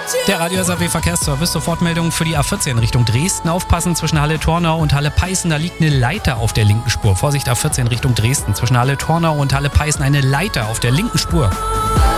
Der Radio SAW Verkehrsservice, Sofortmeldung für die A14 Richtung Dresden. Aufpassen zwischen Halle-Tornau und Halle-Peißen, da liegt eine Leiter auf der linken Spur. Vorsicht, A14 Richtung Dresden. Zwischen Halle-Tornau und Halle-Peißen eine Leiter auf der linken Spur.